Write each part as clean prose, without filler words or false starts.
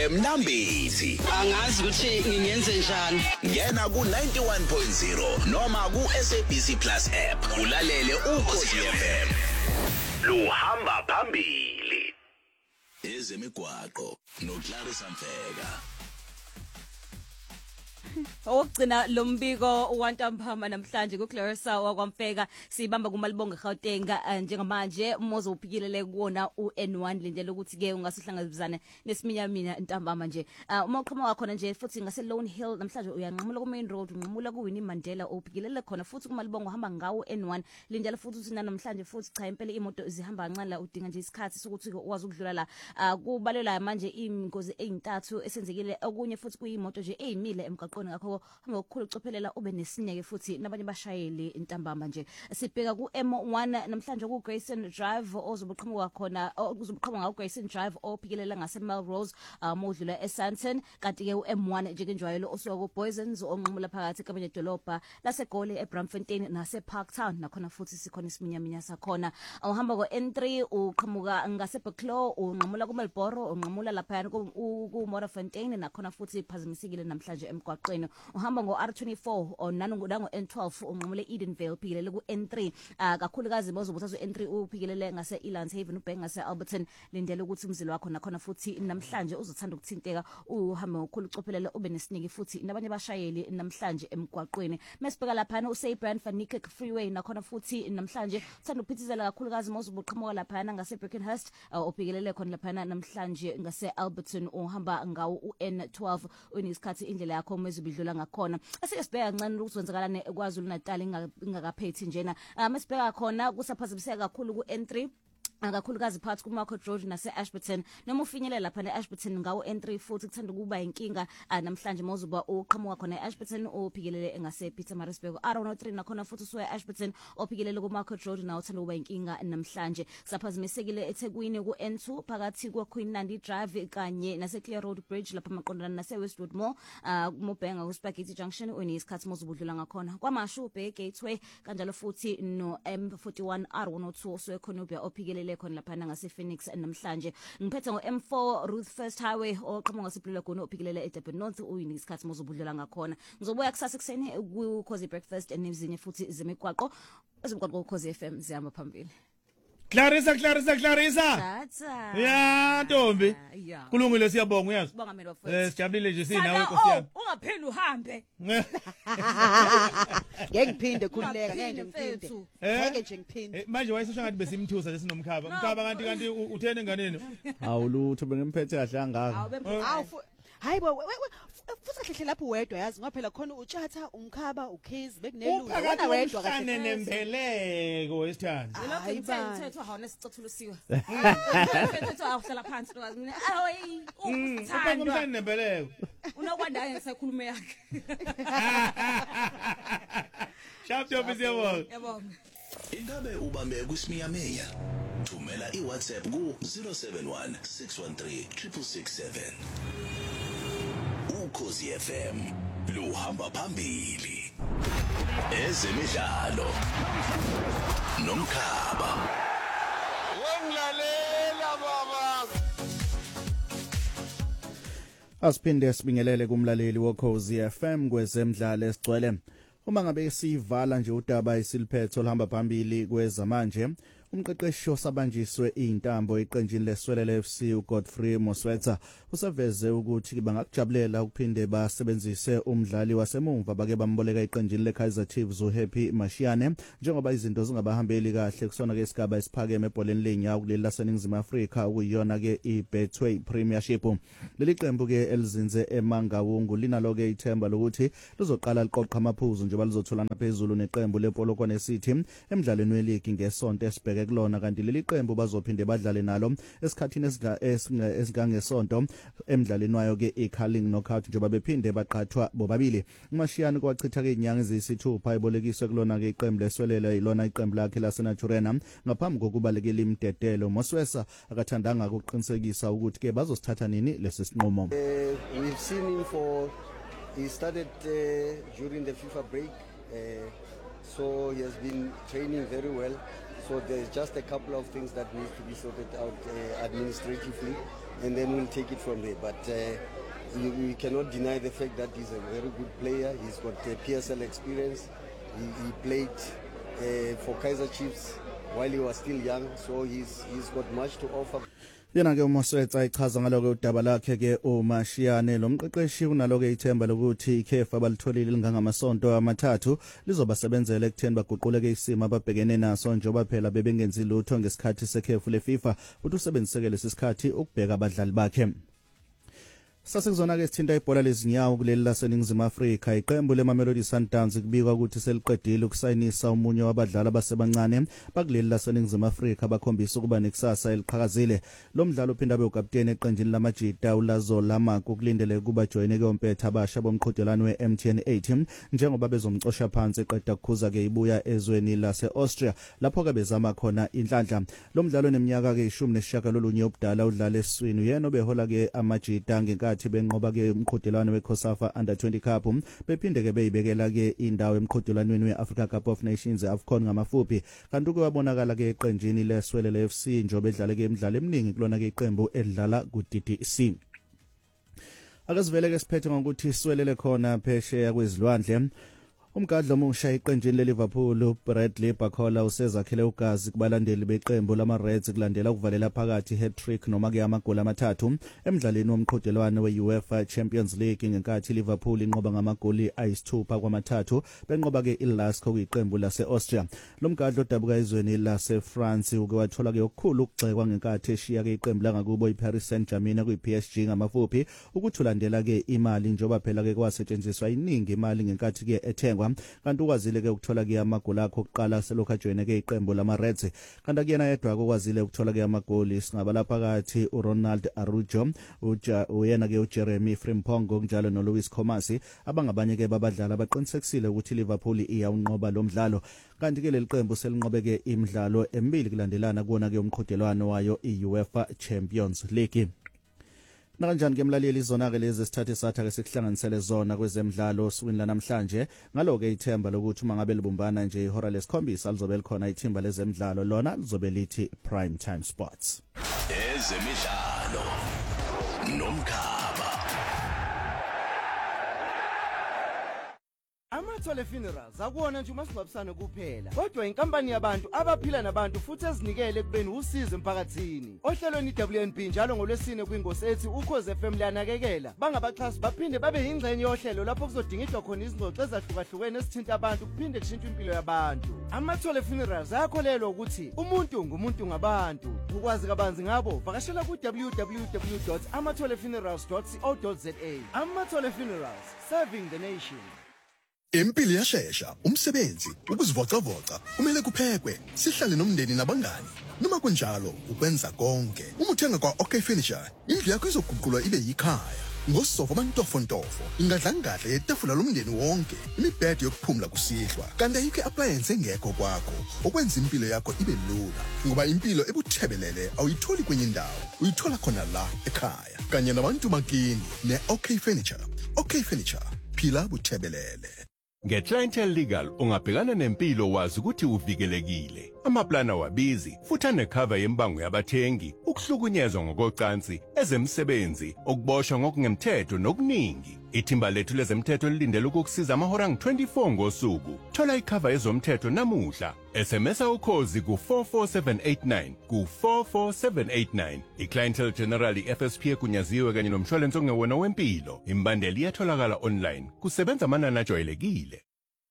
emnambithi. Angazi ukuthi ngingenze njani. Ngena ku 91.0 noma ku SABC Plus app ulalele Ukhozi FM. Luhamba phambili. Ezemigwaqo noClarissa Mfeka. Okugcina lo mbiko wantampama namhlanje kuClarissa wakwamfeka sibamba kuMalibonga Gauteng njengamanje umozo uphikilele kuona uN1 lindele ukuthi ke ungasihlangabezana nesiminyamina ntambama nje uma uqhama wakho nje futhi ngase Lone Hill namhlanje uyanqamula ku Main Road unqamula ku Winnie Mandela uphikilele khona futhi kuMalibonga uhamba ngawo N1 lindele futhi uthi namhlanje futhi cha impela imoto zihamba kancane la udinga nje isikhathi sokuthi ukwazi ukudlula la kubalela manje ingozi ezintathu esenzekile okunye futhi kuyimoto nje ezimile emgaqweni ngakho ngokukhulu ucophelela ube nesineke futhi nabanye bashayeli intambama nje sibheka ku M1 namhlanje ku Grayson Drive ozobuqhamuka khona uzobuqhamuka ngaku Grayson Drive ophikilela ngase Melrose modlula eSanton kanti ke uM1 njengenjwayelo osuka ku Boysons onqumula phakathi kabanye dolobha laseGoli eBramfontein nase Parktown nakhona futhi sikhona isiminyaminya sakhona uhamba ko N3 uqhamuka ngase Bucklow unqamula ku Melbourne unqamula lapha ku Morafontein nakhona futhi iphazamisekile namhlanje emgwaqweni uhamba ngo R24 onango N12 unqamule Edenvale phikilele ku N3 kakhulukazi bozobuthazo N3 uphikilele ngase Elands Haven ubheka ngase Alberton lindele ukuthi umzilo wakho nakhona futhi namhlanje uzothanda ukuthinteka uhamba ngokukhulu ucophelela ube nesiniki futhi nabanye bashayeli namhlanje emgwaqweni mesibheka lapha uSaybrand van Niekerk Freeway nakhona futhi namhlanje uthanda ukuphithizela kakhulukazi mozobuqhamuka lapha ngase Brackenhurst uphikilele khona lapha namhlanje ngase Alberton uhamba ngawo uN12 unesikhathi indlela yakho mezibidlula ngakhona asesibheka kancane ukuthi wenzakalane kwaZulu Natal ingakaphethi njena masibheka khona kusaphazamiseka kakhulu ku N3 akakhulukazi phakathi kuMarket Road nase Ashburton noma ufinyelela lapha neAshburton ngawo N3 futhi kuthanda ukuba inkinga namhlanje mozuba uqhamuka khona eAshburton ophikelele ngase Pietermaritzburg R103 nakhona futhi usuya eAshburton ophikelele kuMarket Road nawo uthanda ukuba inkinga namhlanje saphazimisekile eThekwini ku N2 phakathi kwaQueen Nandi Drive kanye nase Clear Road Bridge lapha maqondana nase Westwood Mall kumobhenga ku Spaghetti Junction unesikhathi mozubudlula ngakhona kwamashu ubheke Gateway kanjalo futhi no M41 R102 osuya eConobia ophikelele khona lapha ngase Phoenix namhlanje ngiphethe ngo M4 Ruth First Highway oqhamuka ngaseBlue Lagoon ophikilele eDurban North uyisikhathi mozobudlula ngakhona ngizobuya kusasa kuseni ku Khosi Breakfast nezinye futhi zemigwaqo ezimgwaqo Khosi FM zihamba phambili. Clarissa Tata ya ntombi kulungile siyabonga uyazi sibonga mina bafowethu sijabulile nje sinawe Nkosi yami ungapheli uhambe ngeke ngiphinde khululeka ngeke nje ngiphinde manje wayesho ngathi besimthusa nje sinomkhaba kanti uthene enganeni awulutho bengimphethe kahle angaka hayibo futhi kahle lapho wedwa yazi ngaphela khona utshatha umkhaba ukhizi bekunelulu wena wedwa kahle nembeleko wesithanda umthetho hawona sicothulusiwe umthetho awuhlala phansi nokwazi mina uthanda umntana nembeleko unokwandanya ngisakhulume yakhe sharp job isiyabonga yabonga Ingabe ubambe kusiminyaminya thumela iWhatsApp ku 071 613 667 Ukhozi FM luhamba phambili ezemidlalo nomkhaba wemlalela baba Asiphinde sibingelele kumlaleli woKhozi FM kwezemidlalo esigcwele uma ngabe sivala nje udaba isiliphetho olhamba phambili kwezamanje umqeqeshi osabanjiswe intambo iqenjini leSwelele FC uGodfrey Moswetha usaveze ukuthi bangakujabulela ukuphinde basebenzise umdlali wasemumva bake bamboleka iqenjini leKaizer Chiefs uHappy Mashiane njengoba izinto zingabahambeli kahle kusona ke isigaba esiphakeme ebholeni lenyawo kuleli laseNingizimu Afrika ukuyona ke iBetway Premiership leli qembu ke elizinze eMangawungu linalo ke ithemba lokuthi lizoqala liqoqa amaphuzu njengoba lizotholana phezulu neqembu lePolokwane City emidlalweni weligi ngesonto esibheke kulona kanti leli qembu bazophinde badlale nalo esikhathini esigangesonto emidlalweni wayo ke eCarling knockout njengoba bephinde baqhathwa bobabili uMashiyane kwachitha ke inyanga eziyisithupha ibolekiswe kulona ke iqembu leSwelele ilona iqembu lakhe laseNaturena ngaphambi kokubalekela imdedelo Moswesa akathandanga ukuqinisekisa ukuthi ke bazosithatha nini lesi sinqumo. We've seen him he started during the FIFA break so he has been training very well. So there's just a couple of things that needs to be sorted out administratively, and then we'll take it from there. But we cannot deny the fact that he's a very good player. He's got PSL experience. He played for Kaizer Chiefs while he was still young, so he's got much to offer. Yena ke uMosetsa ichaza ngaloke udaba lakhe ke uMashiyane lomqeqeshi unaloke ithemba lokuthi ikhefa balitholile lingangamasonto amathathu lizobasebenzela ekutheni baguquleke isimo ababhekene naso njengoba phela bebengenzi lutho ngesikhathi sekhefu leFIFA uthi usebenziseke lesikhathi ukubheka abadlali bakhe. Sasekuzona ke sithinta ibhola lezinyawo kuleli laseNingizimu Afrika iqembu leMamelodi Sundowns kubikwa ukuthi seliqedile ukusayinisa umunye wabadlali abasebancane bakuleli laseNingizimu Afrika bakhombisa ukuba nekusasa eliqhakazile lo mdlalo uphinda abe ukapteni eqenjini lamajita uLazo Lamaku kulindele kuba joine ke umpetha abasha bomqhudelano weMTN 80 njengoba bezomxosha phansi eqeda ukukhuza ke ibuya ezweni laseAustria lapho ke bezama khona inhlanhla lo mdlalo neminyaka ke 19 obudala udlala eswini yena obehola ke amajita ngenkathi benqoba ke umqhudelwano weCOSAFA Under 20 Cup bephinde ke beyibekela ke indawo emqhudelwanweni weAfrica Cup of Nations AFCON ngamafuphi kanti ke wabonakala ke eqenjini leSwelele FC njobe edlala ke imidlalo eminingi kulona ke iqembu elidlala kuDDC. Akasivele ke siphethe ngokuthi iswelele khona phesheya kwezilwandle umgadla omusha iqenjini leLiverpool Bradley Barcola usezakhele ugazi kubalandeli beqembu lamaReds kulandela ukuvalela phakathi hat-trick noma ke amagoli amathathu emidlalweni womqhudelwano weUEFA Champions League ngenkathi Liverpool inqoba ngamagoli ayisithupha kwamathathu benqoba ke iLASK kuyiqembu laseAustria lo mgadla odabuka ezweni laseFrance uke wathola ke okukhulu ukugxekwa ngenkathi eshiya ke iqembu langakubo iParis Saint-Germain kuyiPSG ngamafuphi ukuthulandela ke imali njoba phela ke kwasetshenziswa iningi imali ngenkathi ke ethengwa kanti ukwazile ke ukuthola ke amagoli akho okuqala selokhu ajoyine ke iqembu lamaReds kanti kuyena yedwa okwazile ukuthola ke amagoli singaba lapha phakathi uRonald Araujo uyena ke uJeremy Frimpong njalo noLuis Comasi abangabanye ke babadlali abaqinisekisile ukuthi Liverpool iyawunqoba lo mdlalo kanti ke leli qembu selinqobe ke imidlalo emibili kulandelana kuona ke umqhudelwano wayo iUEFA Champions League. Nakanjani ke mlaleli izona ke lezi sithathe satha ke sikuhlanganisele zona kwezemidlalo swini la namhlanje ngaloke ithemba lokuthi uma ngabe libumbana nje ihora lesikhombisa lizobe likhona ithimba lezemidlalo lona lizobe lithi Prime Time Sports. Ezemidlalo nomkhaba. Amathole Funerals akuwona nje umasingcwabisane kuphela kodwa inkampani yabantu abaphila nabantu futhi ezinikele ekubeni usizo emphakathini. Ohlelweni WNB njalo ngolwesine kwingosi ethi ukhoze FM liyanakekela bangabaxhasi baphinde babe yingxenye yohlelo lapho kuzodingidwa khona izingxoxo ezahlukahlukene esithinta abantu kuphinde kushintshe impilo yabantu. Amathole Funerals ayakholelwa ukuthi umuntu ngumuntu ngabantu. Ukwazi kabanzi ngabo vakashela ku www.amatholefunerals.co.za. Amathole Funerals, serving the nation. Impilo yashesha, umsebenzi, ukuzivocavoca, kumele kuphekwe, sihlale nomndeni nabangani. Noma kunjalo, ukwenza konke. Uma uthenga kwa OK Furniture, indlu yakho izoguqulwa ibe yikhaya. Ngosofa bantofontofo, ingadlangadla yetafula lomndeni wonke, imibhede yokuphumula kusihlwa. Kanti ayikho appliance engekho kwakho, okwenza impilo yakho ibe lula. Ngoba impilo ebuthebelele awuyitholi kwenye indawo, uyithola khona la ekhaya. Kanye nabantu bakini ne OK Furniture. OK Furniture, phila buthebelele. NgeClientele Legal ungabhekana nempilo wazi ukuthi uvikelekile. Amaplana wabizi futhi anecover yembango yabathengi, ukuhlukunyezwa ngokocansi, ezemsebenzi, ukuboshwa ngokungemthetho nokuningi. Ithimba lethu lezemthetho lilindele ukukusiza amahora nge-24 ngosuku. Thola icover yezomthetho namuhla. SMS ukhozi ku 44789 ku 44789. iClientele General FSP egunyaziwe kanye nomshwalense ongewona wempilo. Imbandeli iyatholakala online. Kusebenza amanani ajwayelekile.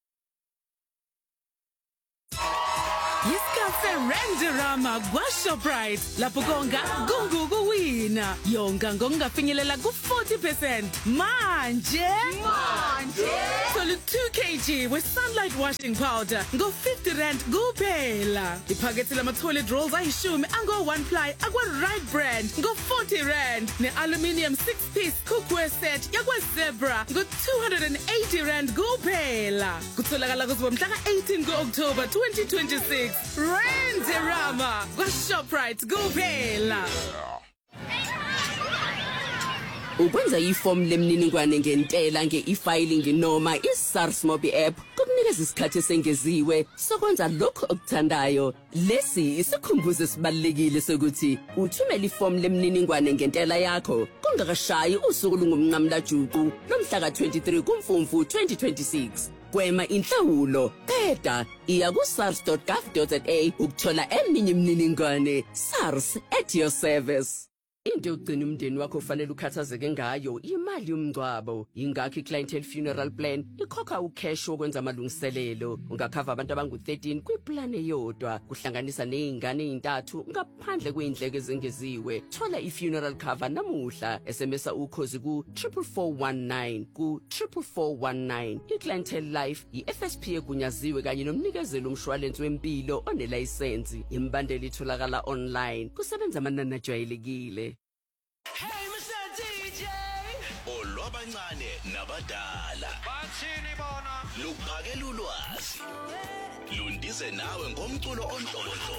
Randirama kwaShoprite lapho konga kungukuwina yonga ngokungafinyelela ku40% manje thola 2 kg we sunlight washing powder ngo50 rand kuphela iphakethe lama toilet rolls ayishumi ango 1 ply akwa right brand ngo40 rand nealuminium 6 piece cookware set yakwa Zebra ngo280 rand kuphela kutholakala kuzibo mhla ka18 kuOctober 2026 Randirama kwaShoprite kuphela. ukwenza iform lemniningwane ngentela nge-e-filing noma i-SARS Mobi app kukunikeza isikhathi esengeziwe sokwenza lokho okuthandayo. Lesi isikhumbuzo esibalulekile sokuthi uthumela iform lemniningwane ngentela yakho kungakashayi usuku lungumnqamla juqu lomhla ka-23 kuMfumfu 2026. Gwema inhlawulo, qeda iya ku-sars.gov.za ukuthola eminye imininingwane. SARS at your service. Into yokugcina umndeni wakho ufanele ukhathazeke ngayo imali yomngcwabo. Ingakho i-Clientele Funeral Plan ikhokha ucash wokwenza amalungiselelo. Ungakhava abantu abangu-13 kwiplan eyodwa, kuhlanganisa nezingane ezintathu ngaphandle kwezindleko ezengeziwe. Thola i-funeral cover namuhla, SMSa ukhozi ku 44419 ku 44419. I-Clientele Life i-FSP egunyaziwe kanye nomnikezelo umshwalense wempilo onelayisensi. Imbandela itholakala online, kusebenza amanani ajwayelekile. Hey Mr. DJ olwabancane nabadala bathini bona luphakela ulwazi lundize nawe ngomculo onhlobonhlobo